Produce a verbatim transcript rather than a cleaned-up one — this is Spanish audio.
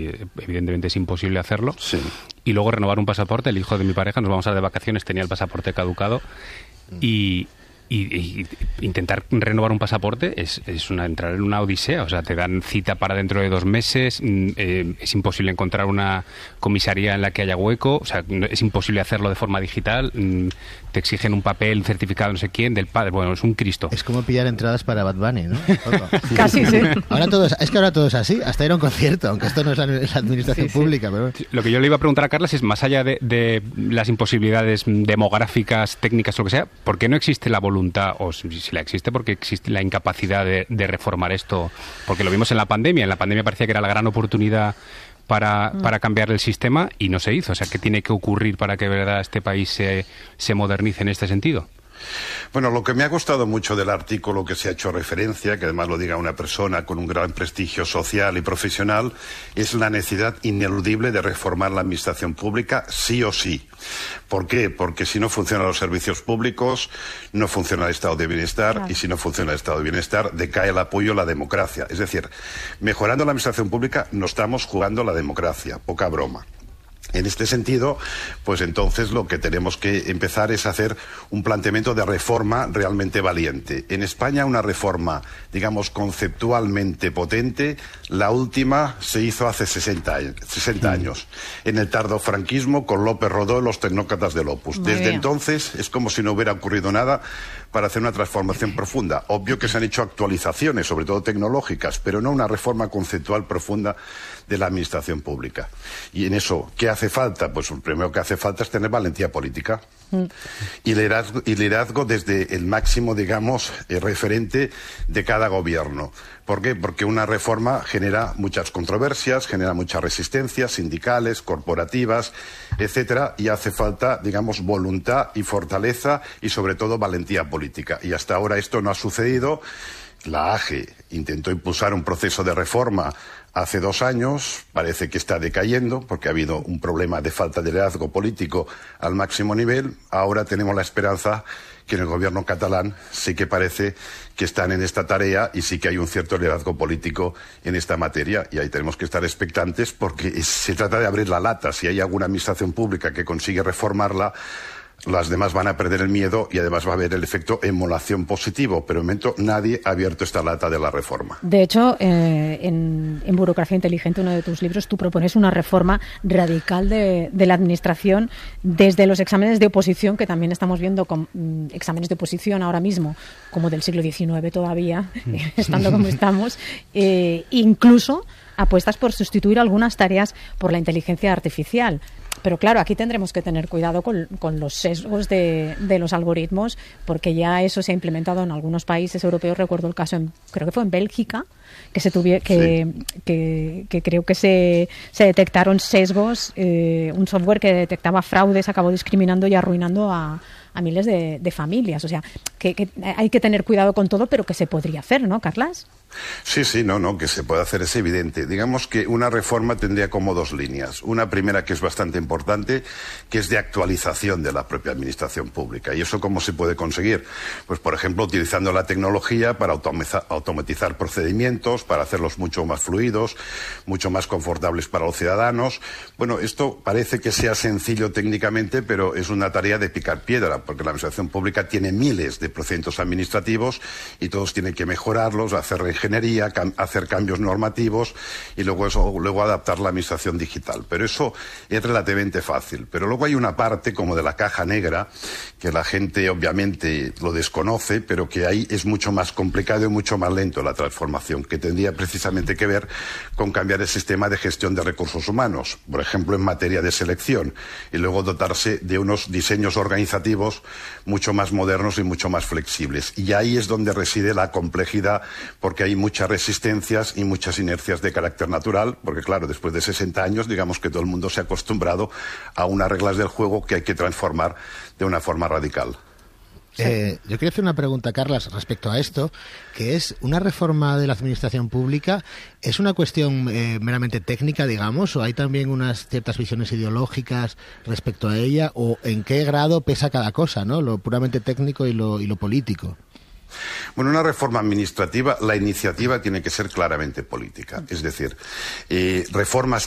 evidentemente es imposible hacerlo. Sí. Y luego renovar un pasaporte. El hijo de mi pareja, nos vamos a ir de vacaciones, tenía el pasaporte caducado y... Y, y intentar renovar un pasaporte es, es una entrar en una odisea. O sea, te dan cita para dentro de dos meses, eh, es imposible encontrar una comisaría en la que haya hueco, o sea, es imposible hacerlo de forma digital, te exigen un papel, un certificado no sé quién, del padre, bueno, es un Cristo. Es como pillar entradas para Bad Bunny, ¿no? Casi, sí. Ahora todo es, es que ahora todo es así, hasta ir a un concierto, aunque esto no es la, la administración sí, sí. pública. Pero... Lo que yo le iba a preguntar a Carlas es, más allá de, de las imposibilidades demográficas, técnicas, lo que sea, ¿por qué no existe la voluntad? O si, si la existe, porque existe la incapacidad de, de reformar esto, porque lo vimos en la pandemia. En la pandemia parecía que era la gran oportunidad para, mm. para cambiar el sistema y no se hizo. O sea, ¿qué tiene que ocurrir para que de verdad este país se, se modernice en este sentido? Bueno, lo que me ha gustado mucho del artículo que se ha hecho referencia, que además lo diga una persona con un gran prestigio social y profesional, es la necesidad ineludible de reformar la administración pública sí o sí. ¿Por qué? Porque si no funcionan los servicios públicos, no funciona el estado de bienestar, claro. Y si no funciona el estado de bienestar, decae el apoyo a la democracia. Es decir, mejorando la administración pública no estamos jugando la democracia, poca broma. En este sentido, pues entonces lo que tenemos que empezar es hacer un planteamiento de reforma realmente valiente. En España una reforma, digamos, conceptualmente potente, la última se hizo hace sesenta años, en el tardofranquismo con López Rodó y los tecnócratas del Opus. Muy Desde bien. entonces es como si no hubiera ocurrido nada para hacer una transformación profunda. Obvio que se han hecho actualizaciones, sobre todo tecnológicas, pero no una reforma conceptual profunda de la administración pública. Y en eso, ¿qué hace falta? Pues lo primero que hace falta es tener valentía política. Mm. Y, liderazgo, y liderazgo desde el máximo, digamos, eh, referente de cada gobierno. ¿Por qué? Porque una reforma genera muchas controversias, genera muchas resistencias sindicales, corporativas, etcétera, y hace falta, digamos, voluntad y fortaleza y sobre todo valentía política. Y hasta ahora esto no ha sucedido. La A G E intentó impulsar un proceso de reforma hace dos años, parece que está decayendo porque ha habido un problema de falta de liderazgo político al máximo nivel. Ahora tenemos la esperanza que en el gobierno catalán sí que parece que están en esta tarea y sí que hay un cierto liderazgo político en esta materia, y ahí tenemos que estar expectantes porque es, se trata de abrir la lata. Si hay alguna administración pública que consigue reformarla, las demás van a perder el miedo y además va a haber el efecto emulación positivo, pero de momento nadie ha abierto esta lata de la reforma. De hecho, eh, en, en Burocracia Inteligente, uno de tus libros, tú propones una reforma radical de, de la administración desde los exámenes de oposición, que también estamos viendo con mm, exámenes de oposición ahora mismo, como del siglo diecinueve todavía, estando como estamos, eh, incluso apuestas por sustituir algunas tareas por la inteligencia artificial. Pero claro, aquí tendremos que tener cuidado con, con los sesgos de, de los algoritmos, porque ya eso se ha implementado en algunos países europeos. Recuerdo el caso, en, creo que fue en Bélgica, que se tuviera que, sí. que, que creo que se, se detectaron sesgos, eh, un software que detectaba fraudes acabó discriminando y arruinando a, a miles de, de familias. O sea, que, que hay que tener cuidado con todo, pero que se podría hacer, ¿no, Carlas? Sí, sí, no, no, que se puede hacer es evidente. Digamos que una reforma tendría como dos líneas. Una primera que es bastante importante, que es de actualización de la propia administración pública. ¿Y eso cómo se puede conseguir? Pues, por ejemplo, utilizando la tecnología para automatizar procedimientos, para hacerlos mucho más fluidos, mucho más confortables para los ciudadanos. Bueno, esto parece que sea sencillo técnicamente, pero es una tarea de picar piedra, porque la administración pública tiene miles de procedimientos administrativos y todos tienen que mejorarlos, hacer ingeniería, cam- hacer cambios normativos y luego eso, luego adaptar la administración digital. Pero eso es relativamente fácil. Pero luego hay una parte como de la caja negra que la gente obviamente lo desconoce, pero que ahí es mucho más complicado y mucho más lento la transformación, que tendría precisamente que ver con cambiar el sistema de gestión de recursos humanos, por ejemplo en materia de selección, y luego dotarse de unos diseños organizativos mucho más modernos y mucho más flexibles. Y ahí es donde reside la complejidad, porque hay muchas resistencias y muchas inercias de carácter natural, porque claro, después de sesenta años, digamos que todo el mundo se ha acostumbrado a unas reglas del juego que hay que transformar de una forma radical. Eh, yo quería hacer una pregunta, Carlas, respecto a esto, que es una reforma de la administración pública, ¿es una cuestión eh, meramente técnica, digamos, o hay también unas ciertas visiones ideológicas respecto a ella, o en qué grado pesa cada cosa, ¿no? Lo puramente técnico y lo, y lo político? Bueno, una reforma administrativa, la iniciativa tiene que ser claramente política. Es decir, eh, reformas